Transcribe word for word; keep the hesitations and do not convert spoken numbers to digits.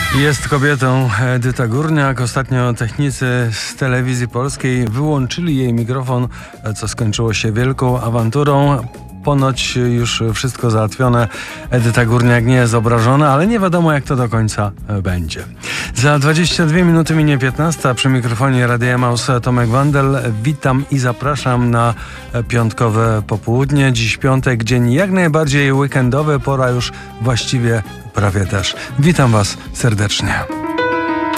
Jest kobietą. Edyta Górniak. Ostatnio technicy z Telewizji Polskiej wyłączyli jej mikrofon, co skończyło się wielką awanturą. Ponoć już wszystko załatwione. Edyta Górniak nie jest obrażona, ale nie wiadomo, jak to do końca będzie. Za dwadzieścia dwie minuty minie piętnasta. Przy mikrofonie Radia Emaus Tomek Wandel. Witam i zapraszam na piątkowe popołudnie. Dziś piątek, dzień jak najbardziej weekendowy, pora już właściwie prawie też. Witam Was serdecznie.